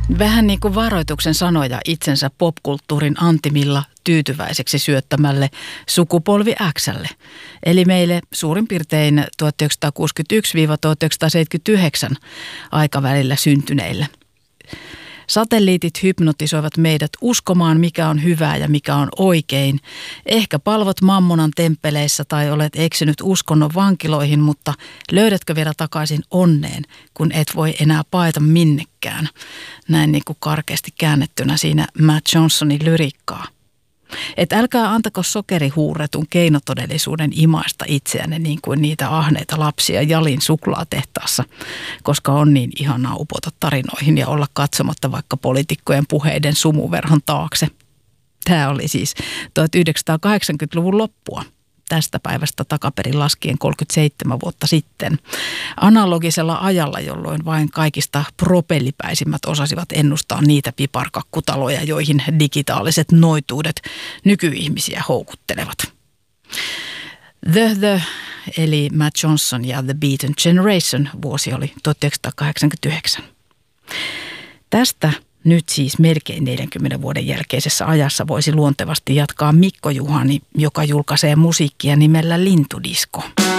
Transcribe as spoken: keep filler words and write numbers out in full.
Vähän niin kuin varoituksen sanoja itsensä popkulttuurin antimilla tyytyväiseksi syöttämälle sukupolvi X:lle. Eli meille suurin piirtein tuhatyhdeksänsataakuusikymmentäyksi–tuhatyhdeksänsataaseitsemänkymmentäyhdeksän aikavälillä syntyneille. Satelliitit hypnotisoivat meidät uskomaan, mikä on hyvää ja mikä on oikein. Ehkä palvot mammonan temppeleissä tai olet eksynyt uskonnon vankiloihin, mutta löydätkö vielä takaisin onneen, kun et voi enää paeta minnekään? Näin niin kuin karkeasti käännettynä siinä Matt Johnsonin lyrikkaa. Et älkää antako sokerihuurretun keinotodellisuuden imaista itseänne niin kuin niitä ahneita lapsia Jalin suklaatehtaassa, koska on niin ihanaa upota tarinoihin ja olla katsomatta vaikka poliitikkojen puheiden sumuverhon taakse. Tämä oli siis tuhatyhdeksänsataakahdeksankymmentäluvun loppua. Tästä päivästä takaperin laskien kolmekymmentäseitsemän vuotta sitten. Analogisella ajalla, jolloin vain kaikista propellipäisimmät osasivat ennustaa niitä piparkakkutaloja, joihin digitaaliset noituudet nykyihmisiä houkuttelevat. The The, eli Matt Johnson ja The Beaten Generation, vuosi oli tuhatyhdeksänsataakahdeksankymmentäyhdeksän. Tästä nyt siis melkein neljänkymmenen vuoden jälkeisessä ajassa voisi luontevasti jatkaa Mikko Juhani, joka julkaisee musiikkia nimellä Lintudisko.